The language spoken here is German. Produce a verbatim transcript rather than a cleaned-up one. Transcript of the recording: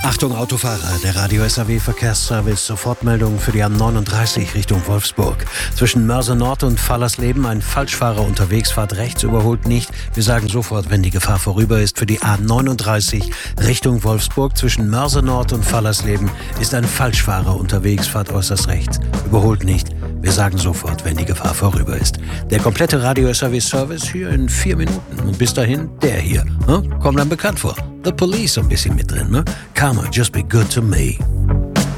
Achtung Autofahrer, der Radio S A W Verkehrsservice, Sofortmeldung für die A neununddreißig Richtung Wolfsburg. Zwischen Mörse Nord und Fallersleben ein Falschfahrer unterwegs, fahrt rechts, überholt nicht. Wir sagen sofort, wenn die Gefahr vorüber ist. Für die A neununddreißig Richtung Wolfsburg zwischen Mörse Nord und Fallersleben ist ein Falschfahrer unterwegs, fahrt äußerst rechts, überholt nicht. Wir sagen sofort, wenn die Gefahr vorüber ist. Der komplette Radio S A W Service hier in vier Minuten. Und bis dahin der hier. Hm? Kommt dann bekannt vor. The Police ein bisschen mit drin, ne? Karma, just be good to me.